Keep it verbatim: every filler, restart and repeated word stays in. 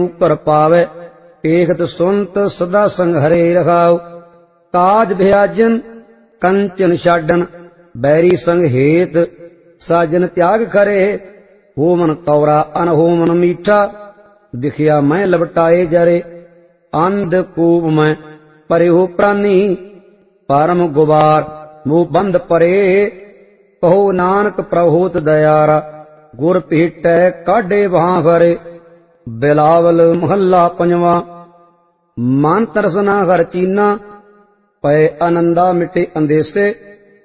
कर पावे, एकत सुनत सदा संग हरे रखाओ। काज भयाजन कंचन छाडन, बैरी संग हेत साजन त्याग करे। होमन कौरा अनहोमन मीठा, दिखिया मैं लपटाए जरे। अंधकूप में परे हो प्राणी, परम गुबार मुँह बंद परे। कहो नानक प्रभुत दयारा, गुर भेटै काढे बां भरे। बिलावल महला पंजवा। मन तरसना हर चीना, पै आनंदा मिटे अंदेसे।